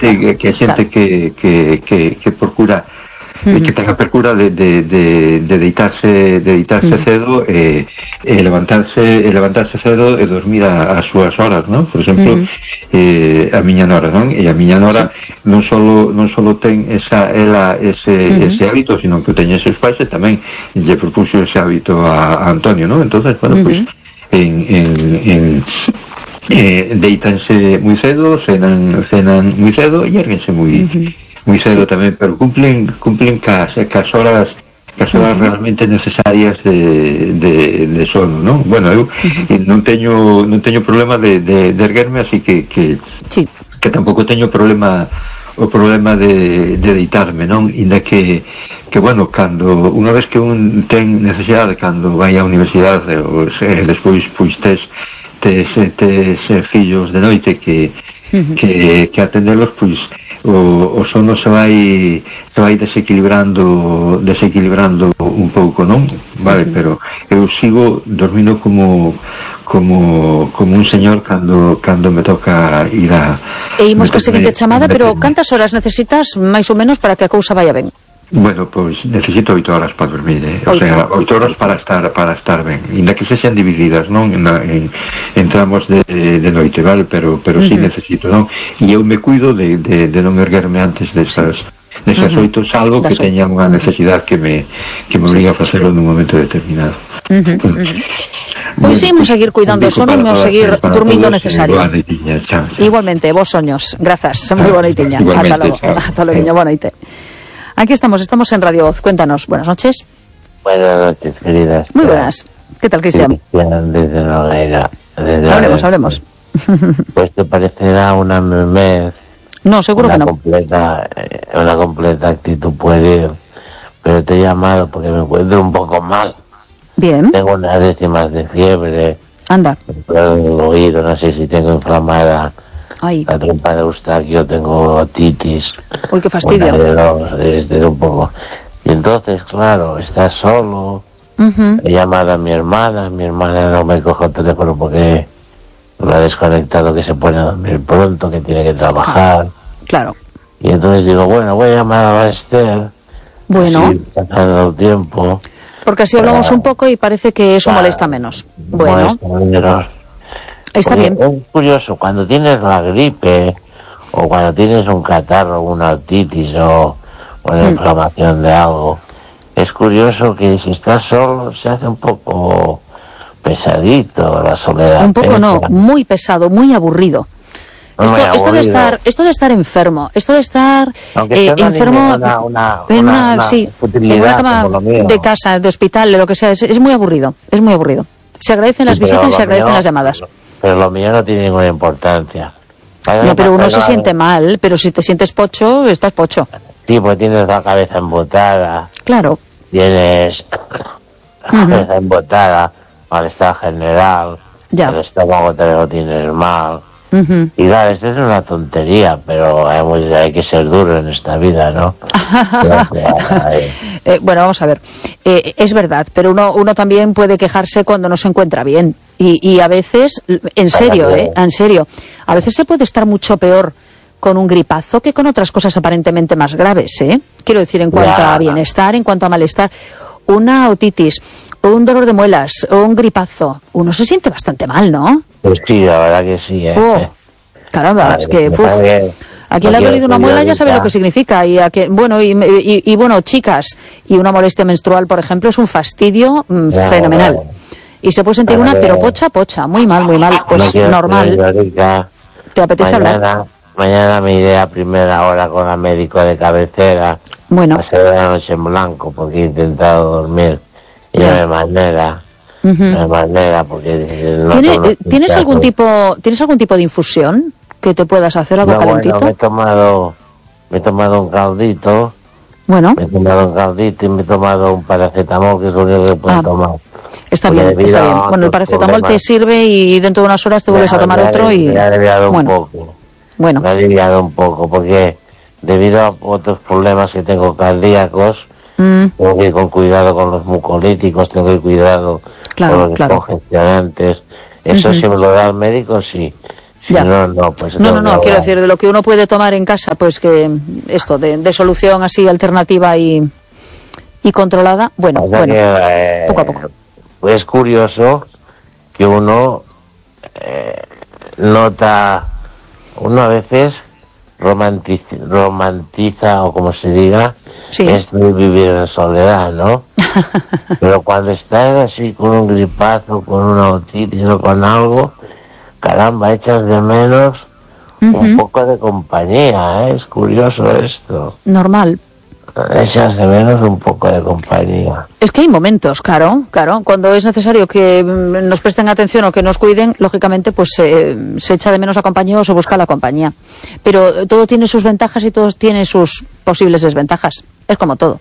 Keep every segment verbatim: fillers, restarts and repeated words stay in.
xente que, xente claro. que, que, que, que procura uh-huh. que tenga procura de, de, de, de deitarse de deitarse uh-huh. cedo e, e levantarse e levantarse cedo e dormir a, as súas horas, non? Por exemplo, uh-huh. eh, a miña nora, non? E a miña nora sí. non solo non solo ten esa ela ese uh-huh. ese hábito, sino que teñen eses pais e tamén lle propuxo ese hábito a, a Antonio, non? Entonces, bueno, uh-huh. pues en en, en eh, deitanse moi cedo, cenan cenan moi cedo e érguense moi uh-huh. moi cedo sí. tamén, pero cumplen cumplen cas, cas horas cas horas uh-huh. realmente necesarias de, de, de sono, non? Bueno, eu uh-huh. non teño non teño problema de, de, de erguerme, así que que, sí. que tampouco teño problema o problema de, de deitarme, non? Inda que que bueno, cando unha vez que un ten necesidade, cando vai á universidade ou se, despois pois tes tes, tes fillos de noite que uh-huh. que, que atendelos, pois o, o sono se vai se vai desequilibrando desequilibrando un pouco, non? Vale, uh-huh. pero eu sigo dormindo como como como un señor cando cando me toca ir a E imos ca seguinte chamada, pero cantas horas necesitas máis ou menos para que a cousa vaya ben? Bueno, pois pues, necesito oito horas para dormir, eh? O sea, oito horas para estar para estar ben, inda que se sean divididas, non? En, en, en tramos de, de noite, vale? Pero pero uh-huh. sí necesito, non? E eu me cuido de, de, de non erguerme antes desas desas oito, uh-huh. salvo que teña unha necesidade que me que me obliga a facelo nun momento determinado. Uh-huh. Uh-huh. Pois pues imos seguir cuidando o sono, imos seguir dormindo necesario. Igualmente, vos soños. Grazas, moi boa noitiña. Ata logo. Ata logo, boa noite. Aquí estamos, estamos en Radio Voz. Cuéntanos, buenas noches. Buenas noches, queridas. Muy buenas. ¿Qué tal, Cristian? Cristian, desde Nogueira. Desde hablemos, la... hablemos. Pues te parecerá una memez. No, seguro una que no. Completa, una completa actitud puede ir. Pero te he llamado porque me encuentro un poco mal. Bien. Tengo unas décimas de fiebre. Anda. Pero el oído, no sé si tengo inflamada. Ay. La trompa de Eustaquio, tengo otitis. Uy, qué fastidio. De dos, desde un poco. Y entonces, claro, estás solo. Uh-huh. He llamado a mi hermana, mi hermana no me coge el teléfono porque me ha desconectado, que se pone a dormir pronto, que tiene que trabajar. Claro. Y entonces digo, bueno, voy a llamar a Esther. Bueno. Así, pasando el tiempo. Porque así hablamos para... un poco y parece que eso para... molesta menos. Bueno. Molesta menos. Está Porque bien. Es curioso, cuando tienes la gripe, o cuando tienes un catarro, una otitis, o una hmm. inflamación de algo, es curioso que si estás solo se hace un poco pesadito la soledad. Un poco pesa. No, muy pesado, muy aburrido. No esto, esto de estar, esto de estar enfermo, esto de estar eh, enfermo una, una, en una, una, sí, en una cama de casa, de hospital, de lo que sea, es, es muy aburrido, es muy aburrido. Se agradecen las sí, visitas y se agradecen mío, las llamadas. Pero lo mío no tiene ninguna importancia. No, pero uno se siente mal, pero si te sientes pocho, estás pocho. Sí, pues tienes la cabeza embotada. Claro. Tienes la cabeza uh-huh. embotada, malestar general, ya. El estómago te lo tienes mal. Uh-huh. Y claro, esto es una tontería, pero hay, hay que ser duro en esta vida, ¿no? eh, bueno, vamos a ver. Eh, es verdad, pero uno, uno también puede quejarse cuando no se encuentra bien. Y, y a veces, en serio, ¿eh? En serio, a veces se puede estar mucho peor con un gripazo que con otras cosas aparentemente más graves, ¿eh? Quiero decir, en cuanto ya. a bienestar, en cuanto a malestar. Una otitis, o un dolor de muelas, o un gripazo, uno se siente bastante mal, ¿no? Pues sí, la verdad que sí, ¿eh? Oh, caramba, vale, es que... Uf, a quien le ha dolido una muela ya sabe lo que significa. Y, a que, bueno, y, y, y bueno, chicas, y una molestia menstrual, por ejemplo, es un fastidio mmm, ya, fenomenal. Vale. Y se puede sentir vale. una, pero pocha, pocha, muy mal, muy mal, pues no normal. ¿Te apetece mañana, hablar? Mañana me iré a primera hora con la médico de cabecera. Bueno. Pasé la noche en blanco porque he intentado dormir y no hay manera. Uh-huh. No hay manera porque... No ¿Tiene, ¿Tienes algún tipo ¿Tienes algún tipo de infusión que te puedas hacer, algo no, calentito? Bueno, me he tomado, me he tomado un caldito. Bueno. Me he tomado un caldito y me he tomado un paracetamol, que es lo único que puedo ah. tomar. Está bien, está bien. Bueno, el paracetamol te sirve y dentro de unas horas te vuelves a tomar otro y... Me ha aliviado un bueno. poco. Bueno. Me ha aliviado un poco, porque debido a otros problemas que tengo cardíacos, mm. tengo que ir con cuidado con los mucolíticos, tengo que ir cuidado claro, con los claro. congestionantes. Eso uh-huh. si me lo da el médico, sí. Si ya. no, no, pues no, no, no, no, quiero decir, de lo que uno puede tomar en casa, pues que esto, de, de solución así alternativa y, y controlada, bueno, o sea bueno, que, eh, poco a poco. Es curioso que uno eh, nota, uno a veces romantiza, romantiza o como se diga, Sí. esto de vivir en soledad, ¿no? Pero cuando estás así con un gripazo, con una otitis o con algo, caramba, echas de menos uh-huh. un poco de compañía, ¿eh? Es curioso esto. Normal. Echas de menos un poco de compañía. Es que hay momentos, claro, claro, cuando es necesario que nos presten atención o que nos cuiden, lógicamente pues eh, se echa de menos la compañía o se busca la compañía. Pero todo tiene sus ventajas y todo tiene sus posibles desventajas. Es como todo.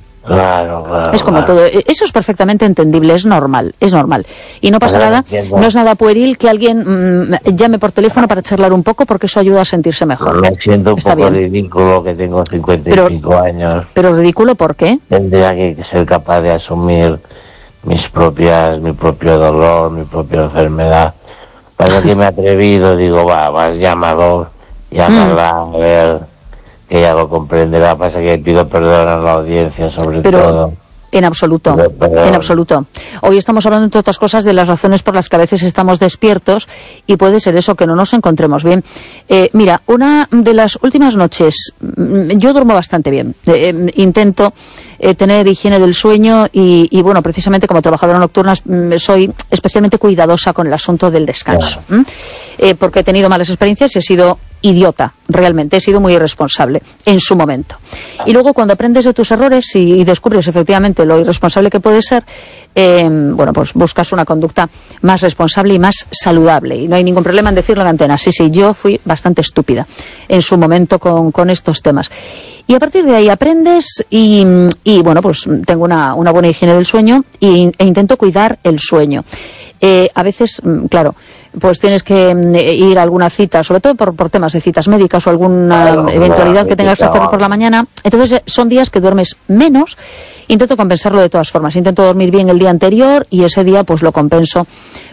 Claro, claro. Es como claro. todo. Eso es perfectamente entendible, es normal, es normal. Y no pasa Pero nada, entiendo. no es nada pueril que alguien mmm, llame por teléfono para charlar un poco porque eso ayuda a sentirse mejor. Me siento un Está poco bien. ridículo que tengo cincuenta y cinco Pero- años. Pero ridículo, ¿por qué? Tendría que ser capaz de asumir mis propias, mi propio dolor, mi propia enfermedad. Para que me he atrevido, digo, va, vas, llámalo, llámala, a ver, que ella lo comprenderá. Pasa que pido perdón a la audiencia, sobre Pero todo. en absoluto, Pero, pero- en absoluto. Hoy estamos hablando, entre otras cosas, de las razones por las que a veces estamos despiertos y puede ser eso, que no nos encontremos bien. Eh, mira, una de las últimas noches, mm, yo duermo bastante bien. Eh, eh, intento eh, tener higiene del sueño y, y, bueno, precisamente como trabajadora nocturna mm, soy especialmente cuidadosa con el asunto del descanso. ¿m? Eh, porque he tenido malas experiencias y he sido idiota, realmente, he sido muy irresponsable en su momento. Y luego cuando aprendes de tus errores y, y descubres efectivamente lo irresponsable que puede ser, eh, bueno, pues buscas una conducta más responsable y más saludable. Y no hay ningún problema en decirlo en antena. Sí, sí, yo fui bastante estúpida en su momento con, con estos temas. Y a partir de ahí aprendes y, y bueno, pues tengo una, una buena higiene del sueño y, e intento cuidar el sueño. Eh, a veces, mm, claro, pues tienes que mm, ir a alguna cita, sobre todo por, por temas de citas médicas o alguna Claro, eventualidad claro, que tengas que hacer por la mañana. Entonces eh, son días que duermes menos. Intento compensarlo de todas formas. Intento dormir bien el día anterior y ese día pues lo compenso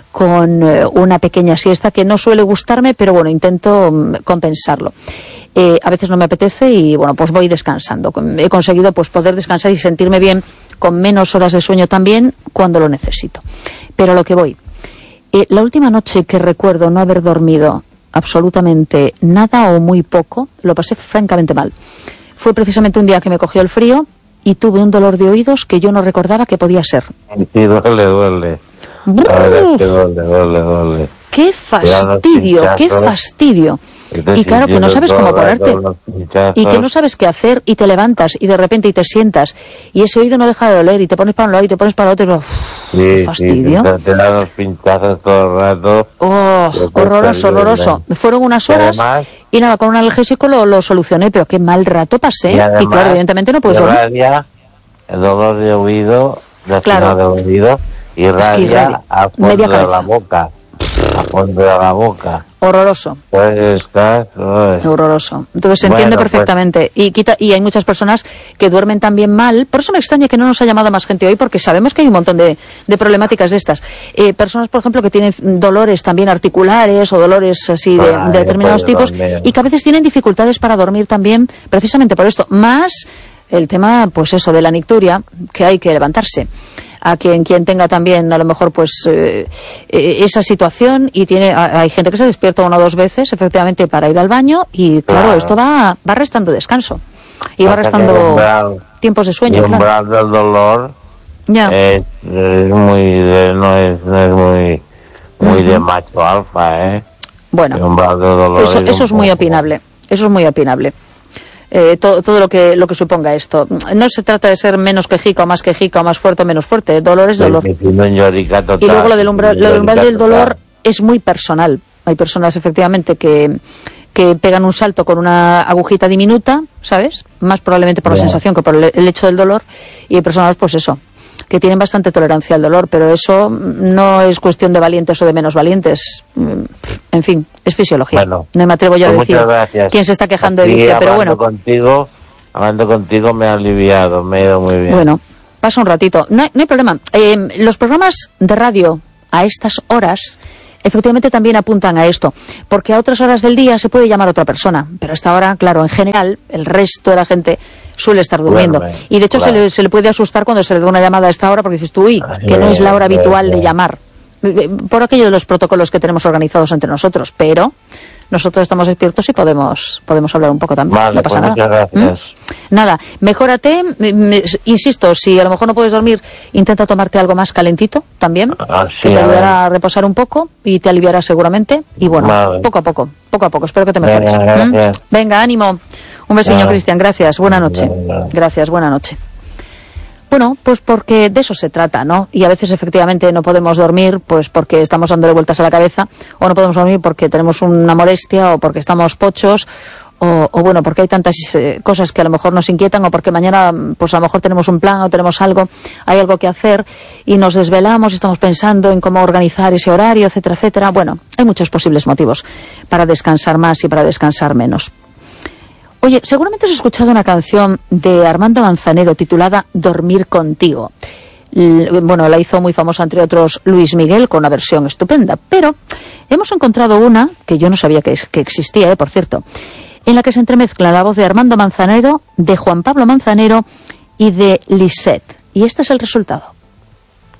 con eh, una pequeña siesta que no suele gustarme, pero bueno, intento mm, compensarlo. Eh, a veces no me apetece y bueno, pues voy descansando. He conseguido pues poder descansar y sentirme bien con menos horas de sueño también cuando lo necesito. Pero a lo que voy, eh, la última noche que recuerdo no haber dormido absolutamente nada o muy poco, lo pasé francamente mal. Fue precisamente un día que me cogió el frío y tuve un dolor de oídos que yo no recordaba que podía ser. Sí, duele, duele. La verdad es que duele, duele, duele. ¡Qué fastidio! ¡Qué fastidio! Y claro, que no sabes cómo ponerte. Y que no sabes qué hacer y te levantas y de repente y te sientas y ese oído no deja de doler y te pones para un lado y te pones para otro y uf, Sí, ¡qué fastidio! Sí, te, te dan los pinchazos todo el rato. ¡Oh! Horroroso, horroroso. Fueron unas horas además, y nada, con un analgésico lo, lo solucioné, pero qué mal rato pasé. Y, además, y claro, evidentemente no puedes dormir. Irradia el dolor de oído, de Claro. de oído, irradia, Es que irradia. a fondo Media de cabeza. la boca. A fondo de la boca. Horroroso. Pues estás... uy. Horroroso. Entonces se entiende Bueno, pues- perfectamente. Y quita y hay muchas personas que duermen también mal. Por eso me extraña que no nos ha llamado más gente hoy, porque sabemos que hay un montón de, de problemáticas de estas. Eh, personas, por ejemplo, que tienen dolores también articulares o dolores así de, Ay, de determinados no puedo tipos dormir. y que a veces tienen dificultades para dormir también, precisamente por esto. Más el tema, pues eso, de la nicturia, que hay que levantarse. A quien quien tenga también a lo mejor pues eh, eh, esa situación y tiene a- hay gente que se despierta una o dos veces efectivamente para ir al baño y claro, Claro. esto va va restando descanso y va Hasta que restando el umbral- tiempos de sueño, el claro. umbral del dolor Ya. es, es muy de, no es, no es muy muy de Ujú. macho alfa, ¿eh? El Bueno, umbral del dolor eso es eso un es muy poco- opinable. Eso es muy opinable. Eh, todo, todo lo que lo que suponga esto. No se trata de ser menos quejica o más quejica o más fuerte o menos fuerte. Dolor es dolor. Me siento en llorica total, Y luego lo del umbral, lo del umbral del llorica dolor total. es muy personal. Hay personas efectivamente que, que pegan un salto con una agujita diminuta, ¿sabes? Más probablemente por la Ya. sensación que por el, el hecho del dolor. Y hay personas, pues eso, que tienen bastante tolerancia al dolor, pero eso no es cuestión de valientes o de menos valientes. Mm, En fin, es fisiología. Bueno, no me atrevo yo a pues decir muchas gracias. quién se está quejando de Aquí, vicio, pero hablando bueno. contigo, hablando contigo me ha aliviado, me ha ido muy bien. Bueno, pasa un ratito. No hay, no hay problema. Eh, los programas de radio a estas horas efectivamente también apuntan a esto, porque a otras horas del día se puede llamar a otra persona, pero a esta hora, claro, en general, el resto de la gente suele estar durmiendo. Bueno, y de hecho claro. se, le, se le puede asustar cuando se le da una llamada a esta hora, porque dices tú, uy, que no es la hora habitual de llamar, por aquello de los protocolos que tenemos organizados entre nosotros, pero nosotros estamos despiertos y podemos podemos hablar un poco también. Vale, no pasa pues nada. Gracias. ¿Mm? Nada, mejórate, me, me, insisto, si a lo mejor no puedes dormir, intenta tomarte algo más calentito también, ah, sí, que te a ayudará a reposar un poco y te aliviará seguramente. Y bueno, vale. poco a poco, poco a poco, espero que te mejores. Venga, ¿Mm? Venga, ánimo. Un besillo, ah. Cristian, gracias, buena noche. Gracias, buena noche. Bueno, pues porque de eso se trata, ¿no? Y a veces efectivamente no podemos dormir pues porque estamos dándole vueltas a la cabeza, o no podemos dormir porque tenemos una molestia, o porque estamos pochos, o, o bueno, porque hay tantas eh, cosas que a lo mejor nos inquietan, o porque mañana pues a lo mejor tenemos un plan o tenemos algo, hay algo que hacer y nos desvelamos y estamos pensando en cómo organizar ese horario, etcétera, etcétera. Bueno, hay muchos posibles motivos para descansar más y para descansar menos. Oye, seguramente has escuchado una canción de Armando Manzanero titulada Dormir contigo. L- bueno, la hizo muy famosa, entre otros, Luis Miguel, con una versión estupenda. Pero hemos encontrado una, que yo no sabía que, es, que existía, eh, por cierto, en la que se entremezcla la voz de Armando Manzanero, de Juan Pablo Manzanero y de Lisette. Y este es el resultado.